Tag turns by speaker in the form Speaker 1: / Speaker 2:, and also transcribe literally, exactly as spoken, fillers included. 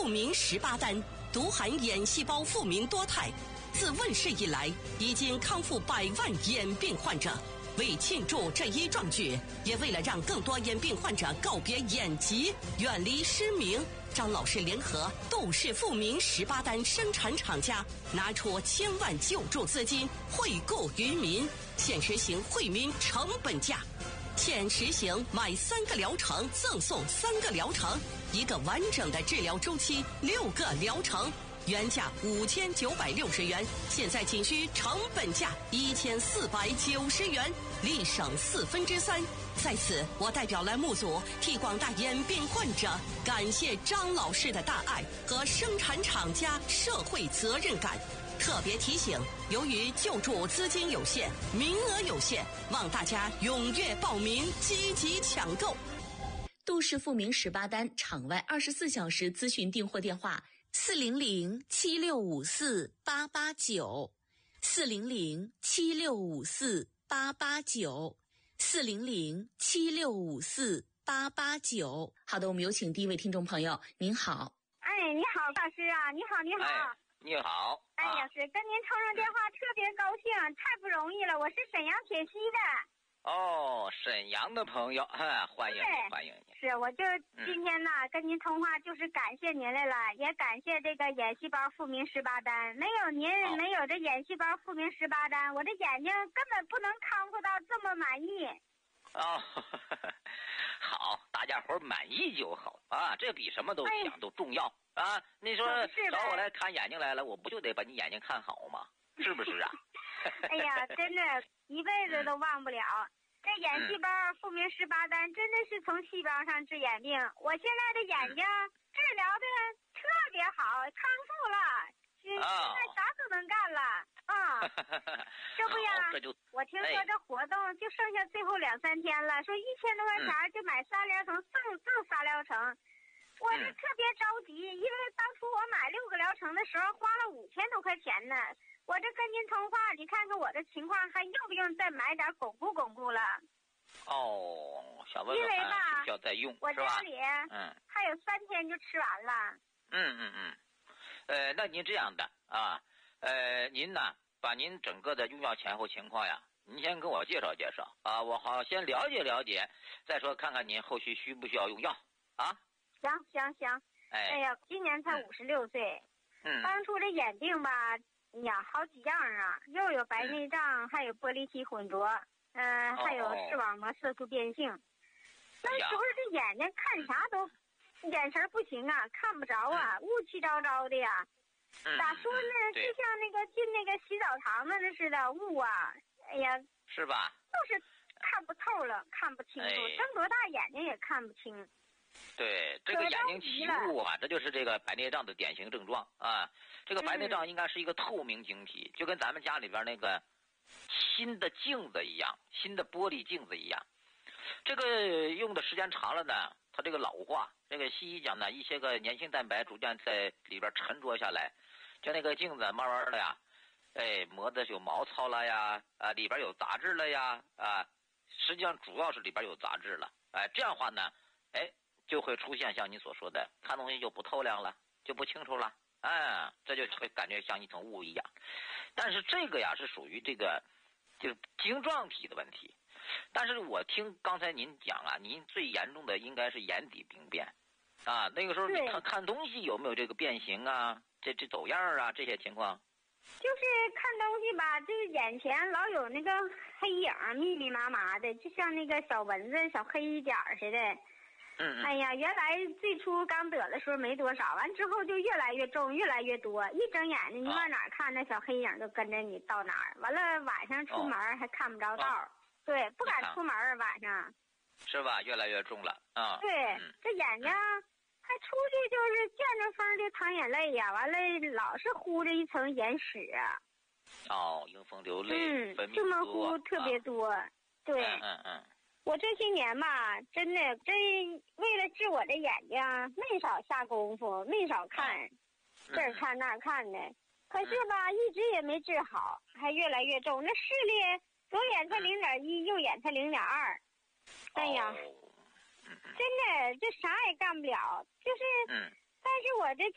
Speaker 1: 明十八丹，独含眼细胞复明多肽，自问世以来，已经康复百万眼病患者。为庆祝这一壮举，也为了让更多眼病患者告别眼疾，远离失明，张老师联合杜氏复明十八丹生产厂家，拿出千万救助资金惠顾于民，现实行惠民成本价。现实行买三个疗程赠送三个疗程，一个完整的治疗周期六个疗程。原价五千九百六十元，现在仅需成本价一千四百九十元，立省四分之三。在此，我代表栏目组替广大眼病患者感谢张老师的大爱和生产厂家社会责任感。特别提醒，由于救助资金有限，名额有限，望大家踊跃报名，积极抢购。
Speaker 2: 杜氏复明十八丹场外二十四小时咨询订货电话。四零零七六五四八八九，四零零七六五四八八九，四零零七六五四八八九。好的，我们有请第一位听众朋友，您好。
Speaker 3: 哎，你好，老师啊，你好，你好。
Speaker 4: 哎，你好。
Speaker 3: 哎呀，是跟您通上电话特别高兴，太不容易了。我是沈阳铁西的。
Speaker 4: 哦，沈阳的朋友，哈，欢迎你，欢迎你。
Speaker 3: 是，我就今天呢、嗯、跟您通话，就是感谢您来了，也感谢这个眼细胞复明十八丹。没有您，哦、没有这眼细胞复明十八丹，我这眼睛根本不能康复到这么满意。
Speaker 4: 哦，好，大家伙满意就好啊，这比什么都想、哎、都重要啊！你说找我来看眼睛来了，我不就得把你眼睛看好吗？是不是啊？
Speaker 3: 哎呀，真的，一辈子都忘不了。嗯，这眼细胞复明十八丹真的是从细胞上治眼病，我现在的眼睛治疗的特别好，康复了，现在啥都能干了啊！这不呀，我听说这活动就剩下最后两三天了，说一千多块钱就买仨疗程，赠赠仨疗程。我这特别着急，因为当初我买六个疗程的时候花了五千多块钱呢。我这跟您通话，你看看我的情况，还用不用再买点巩固巩固了？
Speaker 4: 哦，想问问看需要再用，
Speaker 3: 我家里嗯还有三天就吃完了。
Speaker 4: 嗯嗯嗯，呃，那您这样的啊，呃，您呢把您整个的用药前后情况呀，您先跟我介绍介绍啊，我好先了解了解，再说看看您后续需不需要用药啊？
Speaker 3: 行行行，
Speaker 4: 哎，
Speaker 3: 哎呀，今年才五十六岁，
Speaker 4: 嗯，
Speaker 3: 当初这眼病吧。哎呀，好几样啊，又有白内障，嗯、还有玻璃体混浊，嗯、呃，还有视网膜色素变性。哦、那时候这眼睛看啥都，眼神不行啊，看不着啊，嗯、雾气昭昭的呀。
Speaker 4: 嗯、
Speaker 3: 咋说呢？就像那个进那个洗澡堂子的似的，雾啊，哎呀，
Speaker 4: 是吧？
Speaker 3: 就是看不透了，看不清楚，
Speaker 4: 哎、
Speaker 3: 睁多大眼睛也看不清。
Speaker 4: 对，这个眼睛起雾啊，这就是这个白内障的典型症状啊。这个白内障应该是一个透明晶体，嗯、就跟咱们家里边那个新的镜子一样，新的玻璃镜子一样。这个用的时间长了呢，它这个老化，这个西医讲呢，一些个粘性蛋白逐渐在里边沉着下来，就那个镜子慢慢的呀，哎，磨的有毛糙了呀，啊，里边有杂质了呀，啊，实际上主要是里边有杂质了，哎，这样的话呢，哎。就会出现像你所说的，看东西就不透亮了，就不清楚了，哎，这就会感觉像一层雾一样。但是这个呀是属于这个就是晶状体的问题。但是我听刚才您讲啊，您最严重的应该是眼底病变啊，那个时候你看看东西有没有这个变形啊，这这走样啊这些情况。
Speaker 3: 就是看东西吧，就是眼前老有那个黑影密密麻麻的，就像那个小蚊子、小黑点似的。
Speaker 4: 嗯，
Speaker 3: 哎呀，原来最初刚得的时候没多少，完之后就越来越重，越来越多。一睁眼睛，你往哪儿看，那小黑影就跟着你到哪儿。完了，晚上出门还看不着道，哦、对，不敢出门晚上。
Speaker 4: 是吧？越来越重了啊！
Speaker 3: 对，嗯、这眼睛还出去就是见着风就淌眼泪呀，完了老是糊着一层眼屎。
Speaker 4: 哦，迎风流泪，
Speaker 3: 嗯，
Speaker 4: 分泌
Speaker 3: 这么糊特别多，啊、对。
Speaker 4: 嗯嗯嗯。
Speaker 3: 我这些年吧，真的，这为了治我的眼睛，没少下功夫，没少看，这儿看那儿看的。可是吧，一直也没治好，还越来越重。那视力左眼才零点一，右眼才零点二。哎呀，真的，这啥也干不了。就是，但是我这